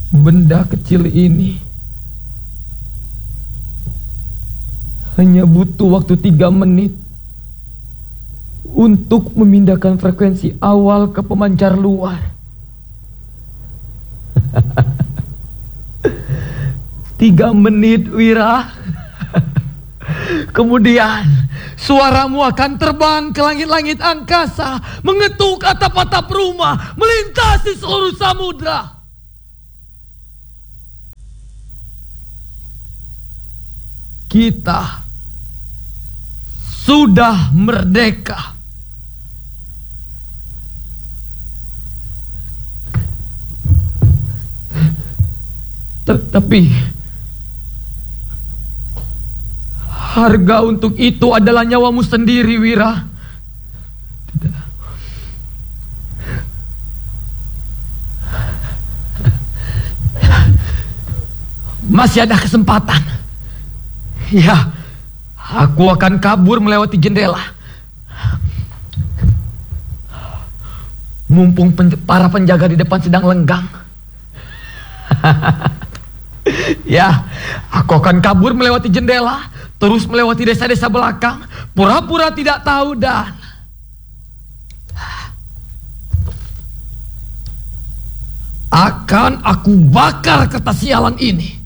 Benda kecil ini hanya butuh waktu 3 menit untuk memindahkan frekuensi awal ke pemancar luar. 3 menit, Wira. Kemudian suaramu akan terbang ke langit-langit angkasa, mengetuk atap-atap rumah, melintasi seluruh samudra. Kita sudah merdeka. Tapi harga untuk itu adalah nyawamu sendiri, Wira. Masih ada kesempatan. Ya, aku akan kabur melewati jendela. Mumpung para penjaga di depan sedang lenggang. Ya, aku akan kabur melewati jendela, terus melewati desa-desa belakang, pura-pura tidak tahu dan akan aku bakar kertas sialan ini.